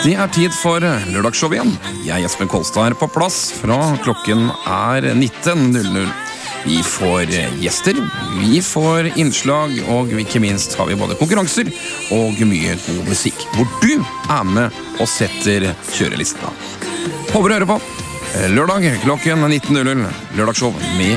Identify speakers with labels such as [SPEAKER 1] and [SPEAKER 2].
[SPEAKER 1] Det tid for lørdagsshow igjen. Jeg, Espen Kolstad, på plass fra klokken 19:00. Vi får gjester, vi får innslag, og ikke minst har vi både konkurranser og mye god musikk, hvor du med og setter kjørelisten. Håper du hører på. Lørdag klokken 19:00. Lørdagsshow med